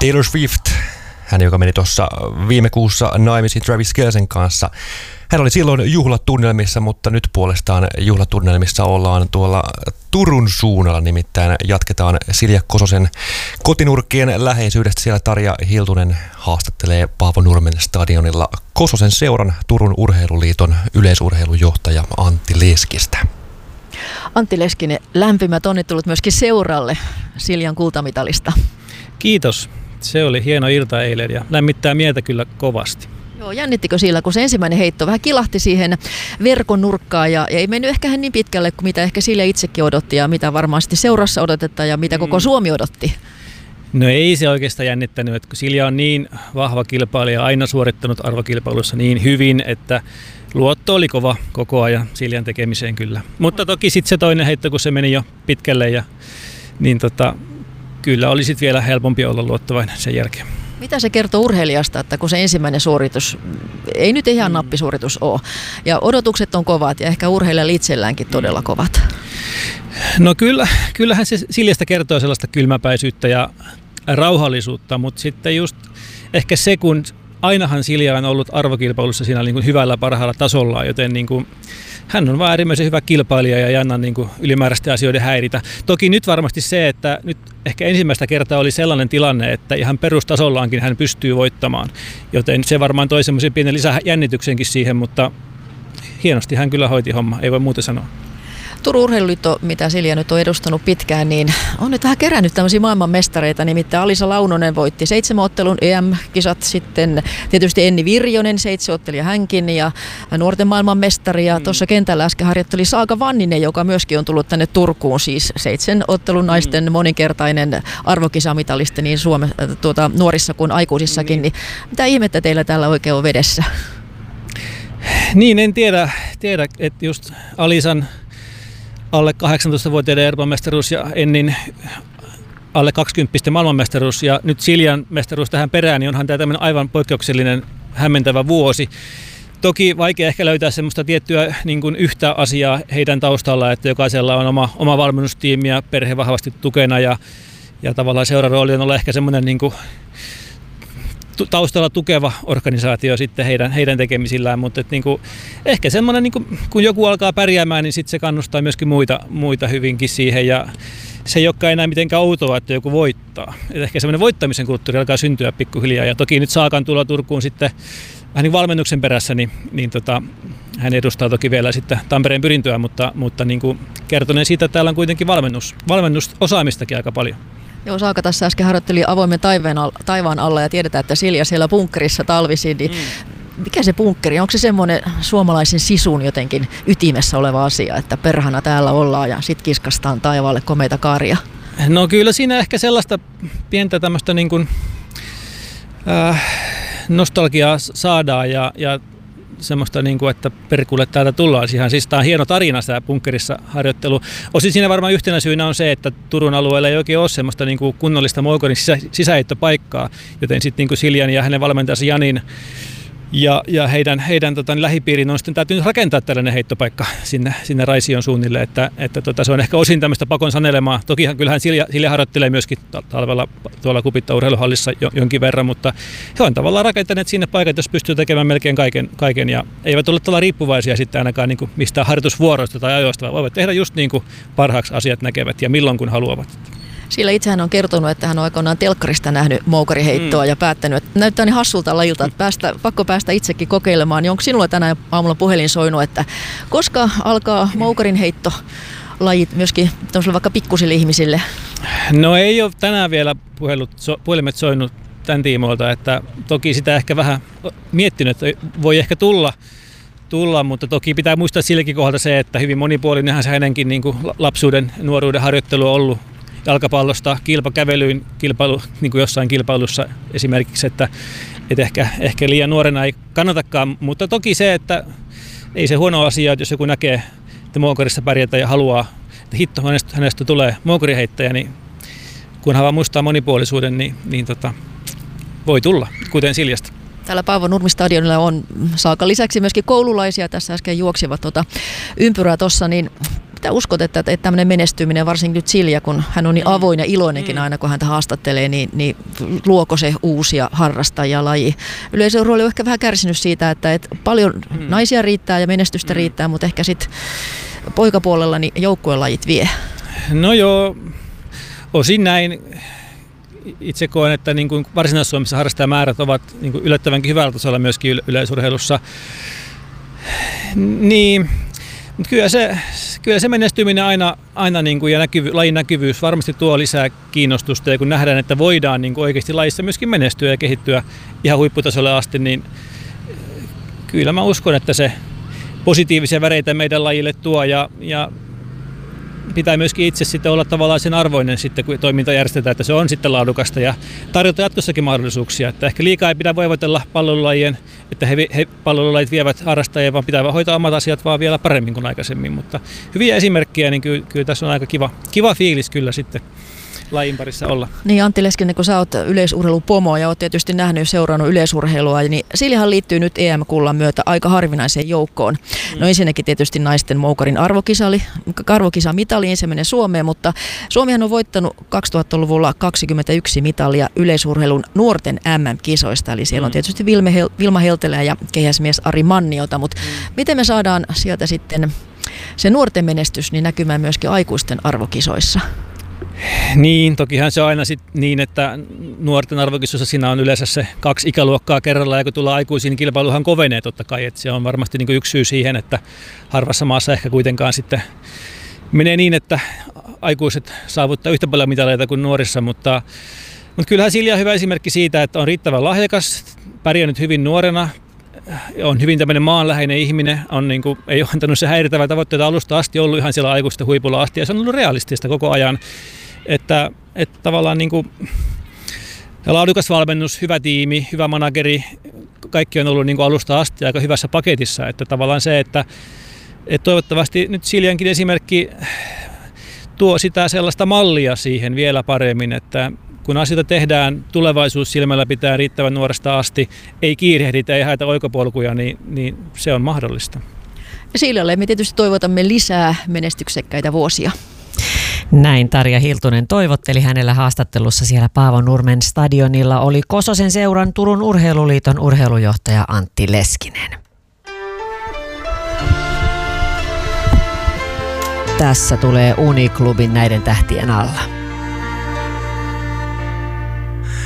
Taylor Swift, hän joka meni tuossa viime kuussa naimisiin Travis Kelcen kanssa. Hän oli silloin juhlatunnelmissa, mutta nyt puolestaan juhlatunnelmissa ollaan tuolla Turun suunnalla. Nimittäin jatketaan Silja Kososen kotinurkkien läheisyydestä. Siellä Tarja Hiltunen haastattelee Paavo Nurmen stadionilla Kososen seuran Turun Urheiluliiton yleisurheilujohtaja Antti Leskistä. Antti Leskinen, lämpimät onnittelut myöskin seuralle Siljan kultamitalista. Kiitos. Se oli hieno ilta eilen ja lämmittää mieltä kyllä kovasti. Joo, jännittikö sillä, kun se ensimmäinen heitto vähän kilahti siihen verkon nurkkaan ja ei mennyt ehkä niin pitkälle kuin mitä ehkä Silja itsekin odotti ja mitä varmasti seurassa odotetaan ja mitä koko Suomi odotti? No ei se oikeastaan jännittänyt, että kun Silja on niin vahva kilpailija, aina suorittanut arvokilpailussa niin hyvin, että luotto oli kova koko ajan Siljan tekemiseen kyllä. Mutta toki sitten se toinen heitto, kun se meni jo pitkälle, niin kyllä oli sitten vielä helpompi olla luottavainen sen jälkeen. Mitä se kertoo urheilijasta, että kun se ensimmäinen suoritus, ei nyt ihan nappisuoritus ole, ja odotukset on kovat ja ehkä urheilijalla itselläänkin todella kovat? No kyllähän se Siljasta kertoo sellaista kylmäpäisyyttä ja rauhallisuutta, mutta sitten just ehkä se, kun ainahan Silja on ollut arvokilpailussa siinä niin kuin hyvällä parhaalla tasolla, joten niin kuin hän on vaan äärimmäisen hyvä kilpailija ja ei anna niin kuin ylimääräisten asioiden häiritä. Toki nyt varmasti se, että nyt ehkä ensimmäistä kertaa oli sellainen tilanne, että ihan perustasollaankin hän pystyy voittamaan. Joten se varmaan toi semmoisen pienen lisäjännityksenkin siihen, mutta hienosti hän kyllä hoiti homma, ei voi muuta sanoa. Turun Urheiluliitto, mitä Silja nyt on edustanut pitkään, niin on nyt vähän kerännyt tämmöisiä maailmanmestareita. Nimittäin Alisa Launonen voitti 7 ottelun EM-kisat, sitten tietysti Enni Virjonen, 7 ottelija hänkin ja nuorten maailmanmestari. Ja tuossa kentällä äsken harjoitteli Saaka Vanninen, joka myöskin on tullut tänne Turkuun, siis 7 ottelun naisten moninkertainen arvokisamitalisti niin nuorissa kuin aikuisissakin. Niin mitä ihmettä teillä täällä oikein on vedessä? Niin, en tiedä että just Alisan alle 18-vuotiaiden Euroopan mestaruus ja Ennin alle 20 maailmanmestaruus ja nyt Siljan mestaruus tähän perään, niin onhan tämä tämmöinen aivan poikkeuksellinen hämmentävä vuosi. Toki vaikea ehkä löytää semmoista tiettyä niin kuin yhtä asiaa heidän taustalla, että jokaisella on oma valmennustiimi ja perhe vahvasti tukena ja tavallaan seurarooli on olla ehkä semmoinen niin kuin taustalla tukeva organisaatio sitten heidän tekemisillään, mutta niin kuin, ehkä semmoinen, niin kuin, kun joku alkaa pärjäämään, niin sitten se kannustaa myöskin muita hyvinkin siihen ja se ei olekaan enää mitenkään outoa, että joku voittaa. Et ehkä semmoinen voittamisen kulttuuri alkaa syntyä pikkuhiljaa ja toki nyt Saakan tulla Turkuun sitten vähän niin valmennuksen perässä, niin hän edustaa toki vielä sitten Tampereen pyrintöä, mutta niin kuin kertoneen siitä, että täällä on kuitenkin valmennusosaamistakin aika paljon. Joo, Saaka tässä äsken harjoitteli avoimen taivaan alla ja tiedetään, että Silja siellä bunkkerissa talvisin. Niin mikä se bunkkeri? Onko se semmoinen suomalaisen sisun jotenkin ytimessä oleva asia, että perhana täällä ollaan ja sit kiskastaan taivaalle komeita kaaria? No kyllä siinä ehkä sellaista pientä tämmöistä niin kuin, nostalgiaa saadaan ja semmoista, niin kuin, että perkulle täältä tullaan. Siis tämä on hieno tarina, tämä bunkkerissa harjoittelu. Osin siinä varmaan yhtenä syynä on se, että Turun alueella ei oikein ole semmoista niin kuin kunnollista Moukarin sisäheittopaikkaa, joten sitten niin kuin Siljan ja hänen valmentajansa Janin ja heidän lähipiirin on sitten täytynyt rakentaa tällainen heittopaikka sinne Raision suunnille, että se on ehkä osin tämmöistä pakon sanelemaa. Tokihan kyllähän Silja harjoittelee myöskin talvella tuolla Kupittaa urheiluhallissa jonkin verran, mutta he on tavallaan rakentaneet sinne paikat, jos pystyy tekemään melkein kaiken ja eivät ole tällä riippuvaisia sitten ainakaan niin kuin mistään harjoitusvuoroista tai ajoista, vaan voivat tehdä just niin kuin parhaaksi asiat näkevät ja milloin kun haluavat. Sillä itsehän on kertonut, että hän on aikoinaan telkkarista nähnyt moukariheittoa ja päättänyt, että näyttää niin hassulta lajilta, että pakko päästä itsekin kokeilemaan. Niin onko sinulla tänään aamulla puhelin soinut, että koska alkaa moukarin heittolajit myöskin vaikka pikkusille ihmisille? No ei ole tänään vielä puhelimet soinut tämän tiimoilta, että toki sitä ehkä vähän miettinyt, että voi ehkä tulla, mutta toki pitää muistaa silläkin kohdalta se, että hyvin monipuolinenhan se hänenkin niin kuin lapsuuden, nuoruuden harjoittelu on ollut. Jalkapallosta kilpakävelyyn niin kuin jossain kilpailussa esimerkiksi, että ehkä liian nuorena ei kannatakaan, mutta toki se, että ei se huono asia, että jos joku näkee, että moukarissa pärjätään ja haluaa, että hitto hänestä tulee moukariheittäjä, niin kunhan vaan muistaa monipuolisuuden, niin voi tulla, kuten Siljasta. Täällä Paavo Nurmi stadionilla on Saakan lisäksi myöskin koululaisia, tässä äsken juoksivat ympyrää tuossa, niin Mitä uskot, että tämmöinen menestyminen, varsinkin nyt Silja, kun hän on niin avoin ja iloinenkin aina, kun häntä haastattelee, niin luoko se uusia harrastajia laji? Yleisurheilu on ehkä vähän kärsinyt siitä, että paljon naisia riittää ja menestystä riittää, mutta ehkä sitten poikapuolella niin joukkuelajit vie. No joo, osin näin. Itse koen, että niin kuin Varsinais-Suomessa harrastajamäärät ovat niin kuin yllättävänkin hyvällä tasolla myöskin yleisurheilussa. Niin, mutta kyllä se menestyminen aina niin kuin, ja lajin näkyvyys varmasti tuo lisää kiinnostusta. Ja kun nähdään, että voidaan niin kuin oikeasti lajissa myöskin menestyä ja kehittyä ihan huipputasolle asti, niin kyllä mä uskon, että se positiivisia väreitä meidän lajille tuo ja pitää myöskin itse sitten olla tavallaan sen arvoinen sitten, kun toiminta järjestetään, että se on sitten laadukasta ja tarjota jatkossakin mahdollisuuksia. Että ehkä liikaa ei pidä voivotella palvelulajien, että he palvelulajit vievät harrastajia, vaan pitää hoitaa omat asiat vaan vielä paremmin kuin aikaisemmin. Mutta hyviä esimerkkejä, niin kyllä tässä on aika kiva fiilis kyllä sitten lajin parissa olla. Niin Antti Leskinen, kun sä oot yleisurheilupomo ja oot tietysti nähnyt ja seurannut yleisurheilua, niin Siljahan liittyy nyt EM-kullan myötä aika harvinaiseen joukkoon. No ensinnäkin tietysti naisten moukarin arvokisamitali ensimmäinen Suomeen, mutta Suomihan on voittanut 2000-luvulla 21 mitalia yleisurheilun nuorten MM-kisoista, eli siellä on tietysti Vilma Heltelä ja keihäsmies Ari Manniota, mutta miten me saadaan sieltä sitten se nuorten menestys niin näkymään myöskin aikuisten arvokisoissa? Niin, tokihan se on aina sit niin, että nuorten arvokisoissa siinä on yleensä se 2 ikäluokkaa kerrallaan, ja kun tullaan aikuisiin, niin kilpailuhan kovenee totta kai. Että se on varmasti niin kuin yksi syy siihen, että harvassa maassa ehkä kuitenkaan sitten menee niin, että aikuiset saavuttaa yhtä paljon mitaleita kuin nuorissa, mutta kyllähän Silja on hyvä esimerkki siitä, että on riittävän lahjakas, pärjännyt hyvin nuorena, on hyvin tämmöinen maanläheinen ihminen, ei ole antanut se häirittävää tavoitteita alusta asti, ollut ihan siellä aikuisten huipulla asti, ja se on ollut realistista koko ajan. Että tavallaan niin kuin laadukas valmennus, hyvä tiimi, hyvä manageri, kaikki on ollut niin kuin alusta asti aika hyvässä paketissa. Että tavallaan se, että toivottavasti nyt Siljankin esimerkki tuo sitä sellaista mallia siihen vielä paremmin, että kun asioita tehdään tulevaisuus silmällä pitää riittävän nuoresta asti, ei kiirehditä, ei haeta oikopolkuja, niin se on mahdollista. Ja Siljalle me tietysti toivotamme lisää menestyksekkäitä vuosia. Näin Tarja Hiltunen toivotteli. Hänellä haastattelussa siellä Paavonurmen stadionilla oli Kososen seuran Turun Urheiluliiton urheilujohtaja Antti Leskinen. Tässä tulee Uniklubin näiden tähtien alla.